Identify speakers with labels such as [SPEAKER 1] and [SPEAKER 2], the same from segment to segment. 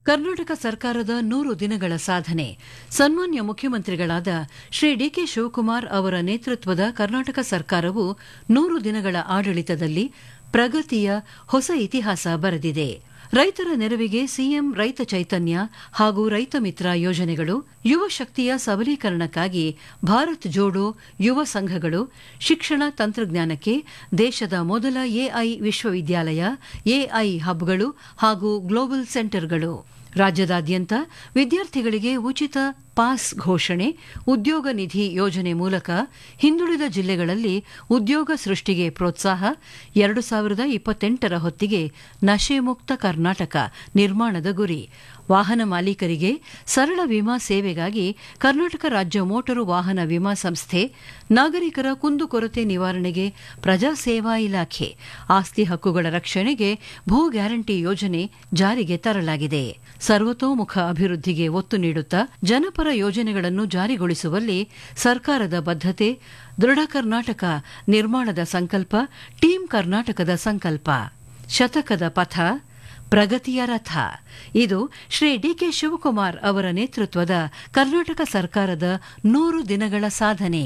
[SPEAKER 1] ಕರ್ನಾಟಕ ಸರ್ಕಾರದ 100 ದಿನಗಳ ಸಾಧನೆ ಸನ್ಮಾನ್ಯ ಮುಖ್ಯಮಂತ್ರಿಗಳಾದ ಶ್ರೀ ಡಿಕೆ ಶಿವಕುಮಾರ್ ಅವರ ನೇತೃತ್ವದ ಕರ್ನಾಟಕ ಸರ್ಕಾರವು 100 ದಿನಗಳ ಆಡಳಿತದಲ್ಲಿ ಪ್ರಗತಿಯ ಹೊಸ ಇತಿಹಾಸ ಬರೆದಿದೆ. ರೈತರ ನೆರವಿಗೆ ಸಿಎಂ ರೈತ ಚೈತನ್ಯ ಹಾಗೂ ರೈತ ಮಿತ್ರ ಯೋಜನೆಗಳು, ಯುವ ಶಕ್ತಿಯ ಸಬಲೀಕರಣಕ್ಕಾಗಿ ಭಾರತ್ ಜೋಡೋ ಯುವ ಸಂಘಗಳು, ಶಿಕ್ಷಣ ತಂತ್ರಜ್ಞಾನಕ್ಕೆ ದೇಶದ ಮೊದಲ ಎಐ ವಿಶ್ವವಿದ್ಯಾಲಯ, ಎಐ ಹಬ್ಗಳು ಹಾಗೂ ಗ್ಲೋಬಲ್ ಸೆಂಟರ್ಗಳು, ರಾಜ್ಯದಾದ್ಯಂತ ವಿದ್ಯಾರ್ಥಿಗಳಿಗೆ ಉಚಿತ ಪಾಸ್ ಘೋಷಣೆ, ಉದ್ಯೋಗ ನಿಧಿ ಯೋಜನೆ ಮೂಲಕ ಹಿಂದುಳಿದ ಜಿಲ್ಲೆಗಳಲ್ಲಿ ಉದ್ಯೋಗ ಸೃಷ್ಟಿಗೆ ಪ್ರೋತ್ಸಾಹ, 2028ರ ಹೊತ್ತಿಗೆ ನಶೆ ಮುಕ್ತ ಕರ್ನಾಟಕ ನಿರ್ಮಾಣದ ಗುರಿ, ವಾಹನ ಮಾಲೀಕರಿಗೆ ಸರಳ ವಿಮಾ ಸೇವೆಗಾಗಿ ಕರ್ನಾಟಕ ರಾಜ್ಯ ಮೋಟರು ವಾಹನ ವಿಮಾ ಸಂಸ್ಥೆ, ನಾಗರಿಕರ ಕುಂದುಕೊರತೆ ನಿವಾರಣೆಗೆ ಪ್ರಜಾ ಸೇವಾ ಇಲಾಖೆ, ಆಸ್ತಿ ಹಕ್ಕುಗಳ ರಕ್ಷಣೆಗೆ ಭೂ ಗ್ಯಾರಂಟಿ ಯೋಜನೆ ಜಾರಿಗೆ ತರಲಾಗಿದೆ. ಸರ್ವತೋಮುಖ ಅಭಿವೃದ್ಧಿಗೆ ಒತ್ತು ನೀಡುತ್ತಾ ಜನಪರ ಯೋಜನೆಗಳನ್ನು ಜಾರಿಗೊಳಿಸುವಲ್ಲಿ ಸರ್ಕಾರದ ಬದ್ಧತೆ, ದೃಢ ಕರ್ನಾಟಕ ನಿರ್ಮಾಣದ ಸಂಕಲ್ಪ, ಟೀಂ ಕರ್ನಾಟಕದ ಸಂಕಲ್ಪ, ಶತಕದ ಪಥ, ಪ್ರಗತಿಯ ರಥ. ಇದು ಶ್ರೀ ಡಿಕೆ ಶಿವಕುಮಾರ್ ಅವರ ನೇತೃತ್ವದ ಕರ್ನಾಟಕ ಸರ್ಕಾರದ 100 ದಿನಗಳ ಸಾಧನೆ.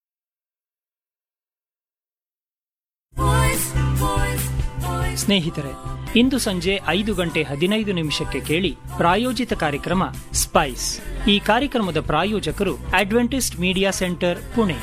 [SPEAKER 2] ಸ್ನೇಹಿತರೆ, ಇಂದು ಸಂಜೆ 5:15 ಕೇಳಿ ಪ್ರಾಯೋಜಿತ ಕಾರ್ಯಕ್ರಮ ಸ್ಪೈಸ್. ಈ ಕಾರ್ಯಕ್ರಮದ ಪ್ರಾಯೋಜಕರು ಅಡ್ವೆಂಟಿಸ್ಟ್ ಮೀಡಿಯಾ ಸೆಂಟರ್, ಪುಣೆ.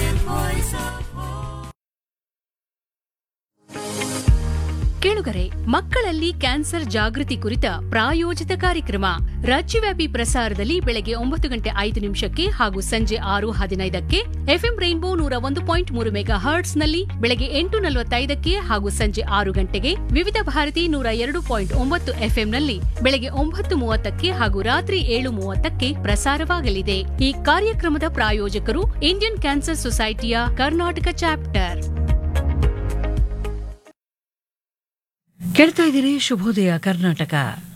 [SPEAKER 3] ಕೇಳುಗರೆ, ಮಕ್ಕಳಲ್ಲಿ ಕ್ಯಾನ್ಸರ್ ಜಾಗೃತಿ ಕುರಿತ ಪ್ರಾಯೋಜಿತ ಕಾರ್ಯಕ್ರಮ ರಾಜ್ಯವ್ಯಾಪಿ ಪ್ರಸಾರದಲ್ಲಿ ಬೆಳಗ್ಗೆ 9:05 ಹಾಗೂ ಸಂಜೆ 6:15 ಎಫ್ಎಂ ರೈನ್ಬೋ 101.3 ಮೆಗಾ ಹರ್ಟ್ಸ್ನಲ್ಲಿ ಬೆಳಗ್ಗೆ 8:45 ಹಾಗೂ ಸಂಜೆ 6 ಗಂಟೆಗೆ, ವಿವಿಧ ಭಾರತಿ 102.9 ಎಫ್ಎಂನಲ್ಲಿ ಬೆಳಗ್ಗೆ 9:30 ಹಾಗೂ ರಾತ್ರಿ 7:30 ಪ್ರಸಾರವಾಗಲಿದೆ. ಈ ಕಾರ್ಯಕ್ರಮದ ಪ್ರಾಯೋಜಕರು ಇಂಡಿಯನ್ ಕ್ಯಾನ್ಸರ್ ಸೊಸೈಟಿಯ ಕರ್ನಾಟಕ ಚಾಪ್ಟರ್.
[SPEAKER 1] ಕೇಳ್ತಾ ಇದ್ದೀರಿ ಶುಭೋದಯ ಕರ್ನಾಟಕ.